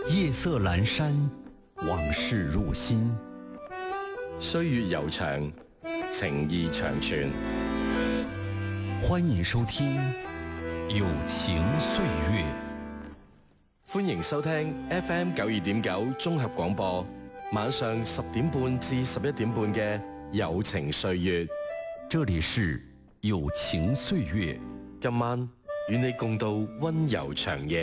夜色阑珊，往事入心。 歲月悠長，情意長存。 歡迎收聽《友情歲月》。 歡迎收聽 FM 92.9綜合廣播，晚上10點半至11點半嘅《友情歲月》。 這裡是《友情歲月》， 今晚與你共度溫柔長夜。